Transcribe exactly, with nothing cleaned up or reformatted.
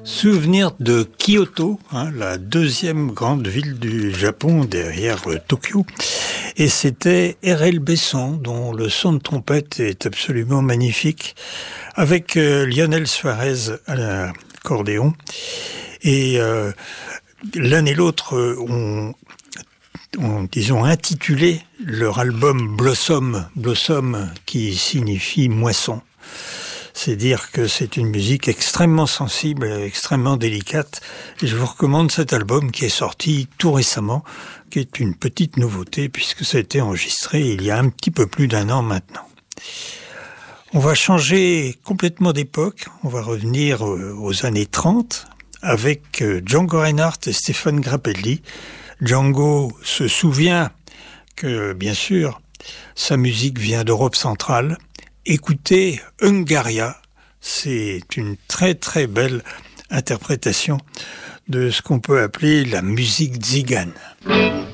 Souvenir de Kyoto, hein, la deuxième grande ville du Japon derrière euh, Tokyo. Et c'était R L Besson, dont le son de trompette est absolument magnifique, avec euh, Lionel Suarez à l'accordéon. Et euh, l'un et l'autre euh, ont, ont, disons, intitulé leur album Blossom, Blossom qui signifie moisson. C'est dire que c'est une musique extrêmement sensible, extrêmement délicate. Et je vous recommande cet album qui est sorti tout récemment, qui est une petite nouveauté puisque ça a été enregistré il y a un petit peu plus d'un an maintenant. On va changer complètement d'époque. On va revenir aux années trente avec Django Reinhardt et Stéphane Grappelli. Django se souvient que, bien sûr, sa musique vient d'Europe centrale. Écoutez Hungaria, c'est une très très belle interprétation de ce qu'on peut appeler la musique tzigane.